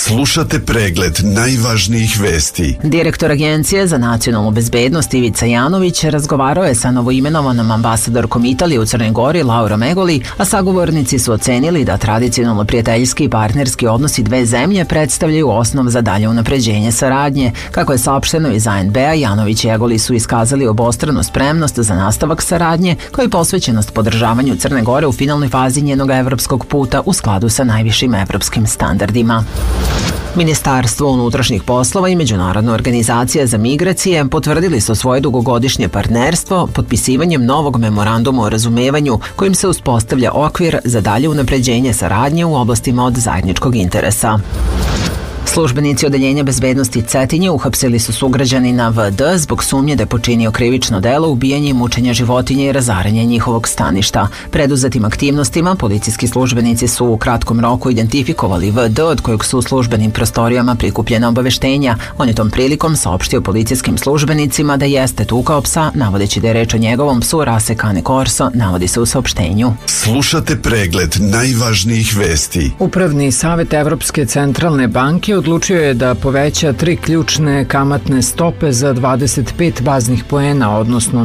Slušate pregled najvažnijih vesti. Direktor Agencije za nacionalnu bezbednost Ivica Janović razgovarao je sa novoimenovanom ambasadorkom Italije u Crnoj Gori Laura Megoli, a sagovornici su ocenili da tradicionalno prijateljski i partnerski odnosi dve zemlje predstavljaju osnov za dalje unapređenje saradnje. Kako je saopšteno iz ANB-a, Janović i Egoli su iskazali obostranu spremnost za nastavak saradnje, kao i posvećenost podržavanju Crne Gore u finalnoj fazi njenog evropskog puta u skladu sa najvišim evropskim standardima. Ministarstvo unutrašnjih poslova i Međunarodna organizacija za migracije potvrdili su svoje dugogodišnje partnerstvo potpisivanjem novog memoranduma o razumevanju kojim se uspostavlja okvir za dalje unapređenje saradnje u oblastima od zajedničkog interesa. Službenici Odeljenja bezbednosti Cetinje uhapsili su sugrađanina VD zbog sumnje da je počinio krivično delo ubijanje i mučenja životinja i razaranje njihovog staništa. Preduzetim aktivnostima policijski službenici su u kratkom roku identifikovali VD od kojeg su u službenim prostorijama prikupljena obaveštenja. On je tom prilikom saopštio policijskim službenicima da jeste tukao psa, navodeći da je reč o njegovom psu rase Cane Corso, navodi se u saopštenju. Slušate pregled najvažnijih vesti. Upravni savjet Evropske centralne banke odlučio je da poveća 3 ključne kamatne stope za 25 baznih poena, odnosno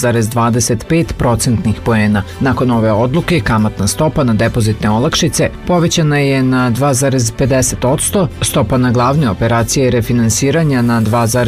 0,25 procentnih poena. Nakon ove odluke, kamatna stopa na depozitne olakšice povećana je na 2,50%, stopa na glavne operacije refinansiranja na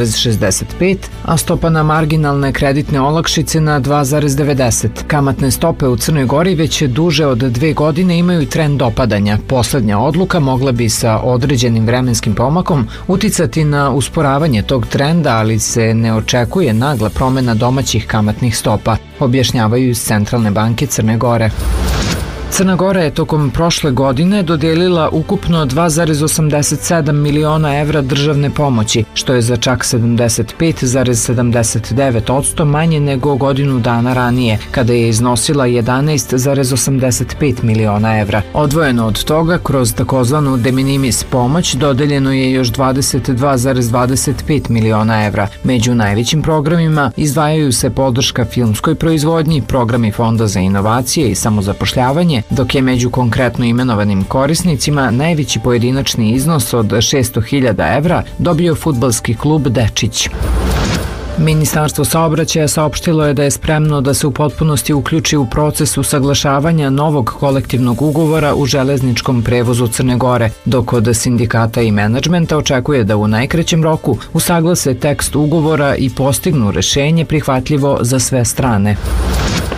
2,65%, a stopa na marginalne kreditne olakšice na 2,90%. Kamatne stope u Crnoj Gori već duže od 2 godine imaju trend opadanja. Poslednja odluka mogla bi sa određenim vremenskim pomakom uticati na usporavanje tog trenda, ali se ne očekuje nagla promena domaćih kamatnih stopa, objašnjavaju iz Centralne banke Crne Gore. Crna Gora je tokom prošle godine dodelila ukupno 2,87 miliona evra državne pomoći, što je za čak 75,79% manje nego godinu dana ranije, kada je iznosila 11,85 miliona evra. Odvojeno od toga, kroz takozvanu de minimis pomoć, dodeljeno je još 22,25 miliona evra. Među najvećim programima izdvajaju se podrška filmskoj proizvodnji, programi Fonda za inovacije i samozapošljavanje, dok je među konkretno imenovanim korisnicima najveći pojedinačni iznos od 600.000 evra dobio fudbalski klub Dečić. Ministarstvo saobraćaja saopštilo je da je spremno da se u potpunosti uključi u proces usaglašavanja novog kolektivnog ugovora u železničkom prevozu Crne Gore, dok od sindikata i menadžmenta očekuje da u najkraćem roku usaglase tekst ugovora i postignu rešenje prihvatljivo za sve strane.